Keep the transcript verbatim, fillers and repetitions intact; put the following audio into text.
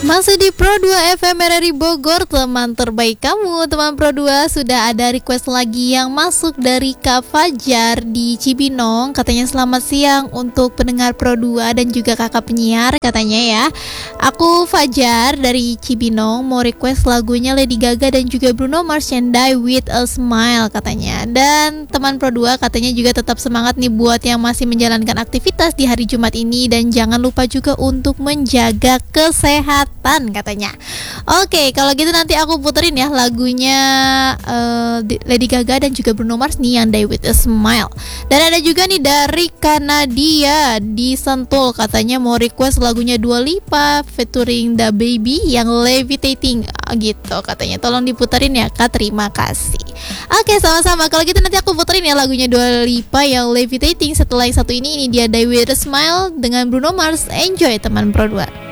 Masih di Pro dua F M R R I Bogor, teman terbaik kamu. Teman Pro dua, sudah ada request lagi yang masuk dari Kak Fajar di Cibinong. Katanya selamat siang untuk pendengar Pro dua dan juga kakak penyiar. Katanya ya, aku Fajar dari Cibinong mau request lagunya Lady Gaga dan juga Bruno Mars yang Die With A Smile katanya. Dan teman Pro dua katanya juga tetap semangat nih buat yang masih menjalankan aktivitas di hari Jumat ini. Dan jangan lupa juga untuk menjaga kesehatan katanya. Oke, kalau gitu nanti aku puterin ya lagunya uh, Lady Gaga dan juga Bruno Mars nih yang Die With A Smile. Dan ada juga nih dari Kanadia di Sentul, katanya mau request lagunya Dua Lipa featuring The Baby yang Levitating gitu katanya. Tolong diputerin ya Kak, terima kasih. Oke, sama-sama. Kalau gitu nanti aku puterin ya lagunya Dua Lipa yang Levitating. Setelah yang satu ini, ini dia Die With A Smile dengan Bruno Mars. Enjoy teman Pro dua.